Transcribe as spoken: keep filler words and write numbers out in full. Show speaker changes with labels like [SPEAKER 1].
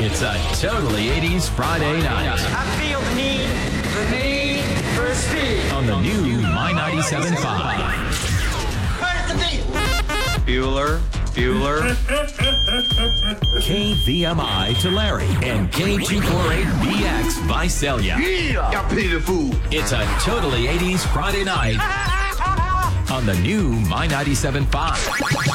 [SPEAKER 1] It's a totally eighties Friday night.
[SPEAKER 2] I feel the need, the need for speed.
[SPEAKER 1] On the new My ninety-seven point five.
[SPEAKER 2] Where's the beat?
[SPEAKER 3] Bueller, Bueller.
[SPEAKER 1] K V M I Tulare and K two forty-eight B X Visalia.
[SPEAKER 4] Yeah! Y'all pity the fool.
[SPEAKER 1] It's a totally eighties Friday night on the new My ninety-seven point five.